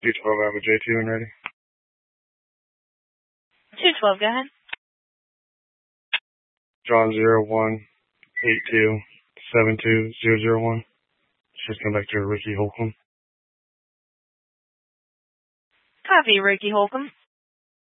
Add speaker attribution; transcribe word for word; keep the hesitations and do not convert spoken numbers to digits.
Speaker 1: two twelve, I have a J two and ready.
Speaker 2: two twelve, go ahead.
Speaker 1: John zero one eight two seven two zero zero one. Just come back to Ricky Holcomb.
Speaker 2: Copy, Ricky Holcomb.